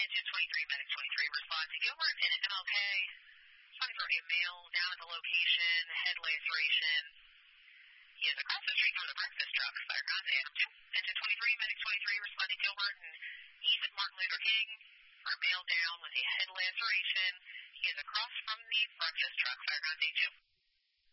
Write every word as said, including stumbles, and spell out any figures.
Engine twenty-three, Medic twenty-three, respond to Gilbert in M L K. Responding for a male down at the location, head laceration. He is across the street from the breakfast truck. Fire contact A M two. Engine twenty-three, Medic twenty-three, responding Gilbert and East Martin Luther King. For a male down with a head laceration. He is across from the breakfast truck. Fire contact A M two.